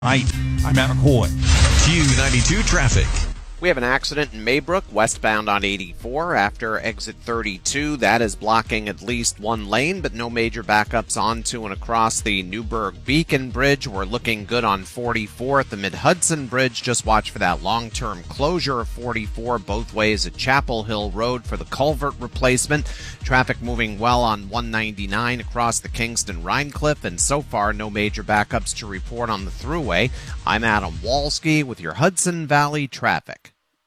Hi, I'm Matt McCoy. Q92 traffic. We have an accident in Maybrook, westbound on 84 after exit 32. That is blocking at least one lane, but no major backups onto and across the Newburgh Beacon Bridge. We're looking good on 44 at the Mid-Hudson Bridge. Just watch for that long-term closure of 44 both ways at Chapel Hill Road for the culvert replacement. Traffic moving well on 199 across the Kingston-Rhinecliff, and so far no major backups to report on the thruway. I'm Adam Walski with your Hudson Valley traffic.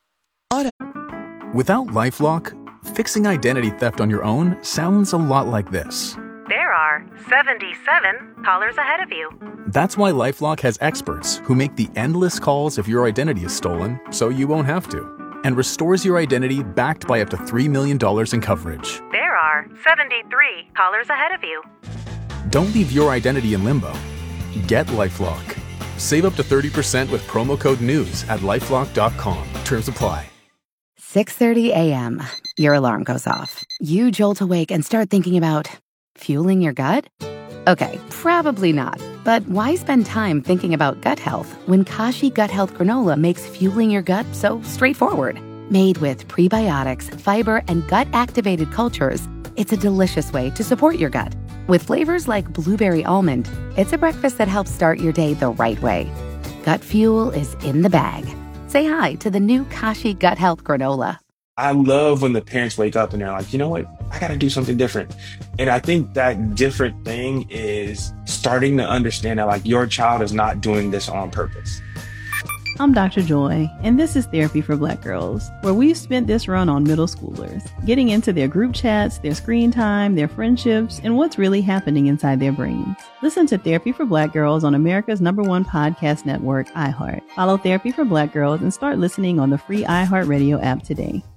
Without LifeLock, fixing identity theft on your own sounds a lot like this. There are 77 callers ahead of you. That's why LifeLock has experts who make the endless calls if your identity is stolen, so you won't have to, and restores your identity backed by up to $3 million in coverage. There are 73 callers ahead of you. Don't leave your identity in limbo. Get LifeLock. Save up to 30% with promo code NEWS at LifeLock.com. Terms apply. 6:30 a.m. Your alarm goes off. You jolt awake and start thinking about fueling your gut? Okay, probably not. But why spend time thinking about gut health when Kashi Gut Health Granola makes fueling your gut so straightforward? Made with prebiotics, fiber, and gut-activated cultures, it's a delicious way to support your gut. With flavors like blueberry almond, it's a breakfast that helps start your day the right way. Gut fuel is in the bag. Say hi to the new Kashi Gut Health Granola. I love when the parents wake up and they're like, you know what? I got to do something different. And I think that different thing is starting to understand that like your child is not doing this on purpose. I'm Dr. Joy, and this is Therapy for Black Girls, where we've spent this run on middle schoolers, getting into their group chats, their screen time, their friendships, and what's really happening inside their brains. Listen to Therapy for Black Girls on America's #1 podcast network, iHeart. Follow Therapy for Black Girls and start listening on the free iHeartRadio app today.